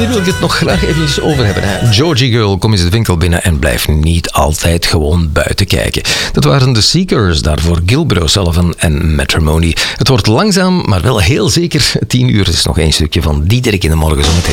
wil ik het nog graag even over hebben. Hè. Georgie Girl, kom eens de winkel binnen en blijf niet altijd gewoon buiten kijken. Dat waren de Seekers, daarvoor Gilbert O'Sullivan en Matrimony. Het wordt langzaam, maar wel heel zeker 10 uur. Het is nog één stukje van Diederik in de morgen zometeen.